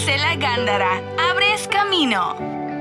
Gisela Gándara. Abres camino.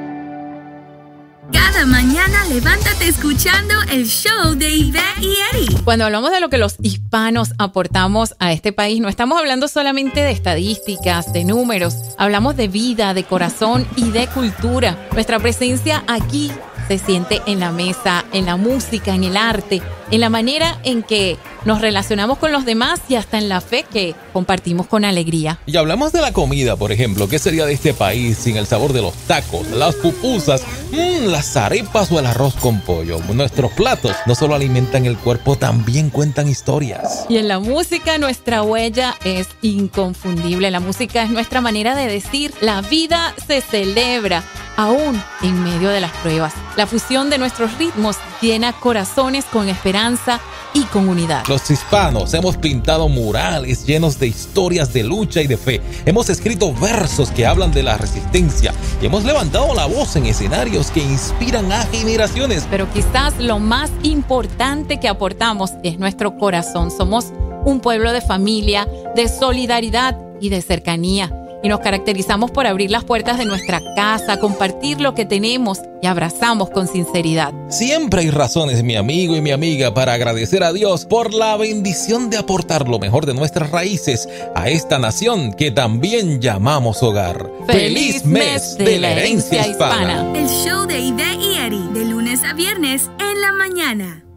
Cada mañana levántate escuchando el show de Ivette y Eddie. Cuando hablamos de lo que los hispanos aportamos a este país, no estamos hablando solamente de estadísticas, de números. Hablamos de vida, de corazón y de cultura. Nuestra presencia aquí se siente en la mesa, en la música, en el arte, en la manera en que nos relacionamos con los demás y hasta en la fe que compartimos con alegría. Y hablamos de la comida, por ejemplo. ¿Qué sería de este país sin el sabor de los tacos, las pupusas, las arepas o el arroz con pollo? Nuestros platos no solo alimentan el cuerpo, también cuentan historias. Y en la música nuestra huella es inconfundible. La música es nuestra manera de decir: la vida se celebra, aún en medio de las pruebas. La fusión de nuestros ritmos llena corazones con esperanza y con unidad. Los hispanos hemos pintado murales llenos de historias de lucha y de fe. Hemos escrito versos que hablan de la resistencia y hemos levantado la voz en escenarios que inspiran a generaciones. Pero quizás lo más importante que aportamos es nuestro corazón. Somos un pueblo de familia, de solidaridad y de cercanía. Y nos caracterizamos por abrir las puertas de nuestra casa, compartir lo que tenemos y abrazamos con sinceridad. Siempre hay razones, mi amigo y mi amiga, para agradecer a Dios por la bendición de aportar lo mejor de nuestras raíces a esta nación que también llamamos hogar. ¡Feliz mes de la herencia hispana! El show de Ivette y Eddie, de lunes a viernes en la mañana.